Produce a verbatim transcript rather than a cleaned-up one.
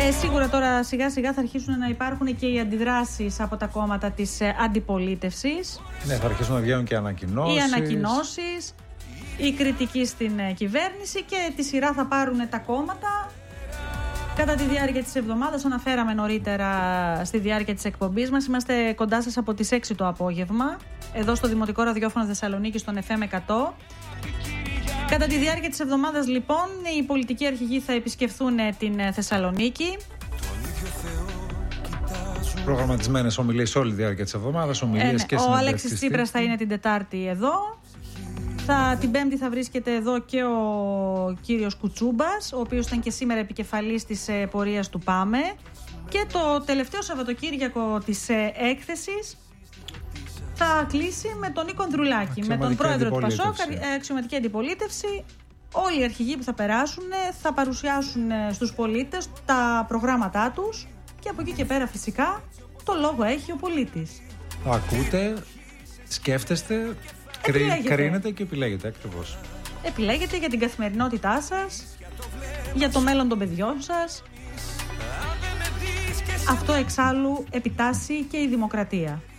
Ε, σίγουρα τώρα σιγά σιγά θα αρχίσουν να υπάρχουν και οι αντιδράσεις από τα κόμματα της ε, αντιπολίτευσης. Ναι, θα αρχίσουν να βγαίνουν και ανακοινώσεις. Οι ανακοινώσεις, η κριτική στην ε, κυβέρνηση και τη σειρά θα πάρουν τα κόμματα. Κατά τη διάρκεια της εβδομάδας, αναφέραμε νωρίτερα στη διάρκεια της εκπομπής μας, είμαστε κοντά σας από τις έξι το απόγευμα, εδώ στο Δημοτικό Ραδιόφωνο Θεσσαλονίκη, στον εφ εμ εκατό. Κατά τη διάρκεια της εβδομάδας, λοιπόν, οι πολιτικοί αρχηγοί θα επισκεφθούν την Θεσσαλονίκη. Προγραμματισμένες ομιλίες όλη τη διάρκεια της εβδομάδας, ομιλίες ε, ναι. και Ο Αλέξης Τσίπρας θα είναι την Τετάρτη εδώ. Θα, την Πέμπτη θα βρίσκεται εδώ και ο κύριος Κουτσούμπας, ο οποίος ήταν και σήμερα επικεφαλής της ε, πορείας του ΠΑΜΕ. Και το τελευταίο Σαββατοκύριακο της ε, έκθεσης θα κλείσει με τον Νίκο Ανδρουλάκη, με τον πρόεδρο του ΠΑΣΟΚ, αξιωματική αντιπολίτευση. Όλοι οι αρχηγοί που θα περάσουν θα παρουσιάσουν στους πολίτες τα προγράμματά τους και από εκεί και πέρα φυσικά το λόγο έχει ο πολίτης. Ακούτε, σκέφτεστε, επιλέγετε. κρίνετε και επιλέγετε ακριβώς. Επιλέγετε για την καθημερινότητά σας, για το μέλλον των παιδιών σας. Αυτό εξάλλου επιτάσσει και η δημοκρατία.